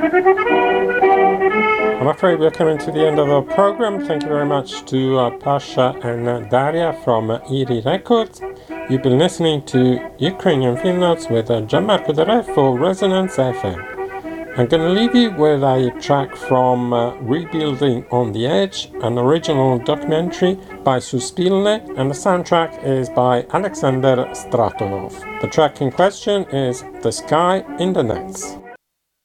I'm afraid we're coming to the end of our program. Thank you very much to Pasha and Daria from Iri Records. You've been listening to Ukrainian Film Notes with Gianmarco Dere for Resonance FM. I'm going to leave you with a track from Rebuilding on the Edge, an original documentary by Suspilne, and the soundtrack is by Alexander Stratonov. The track in question is The Sky in the Nets.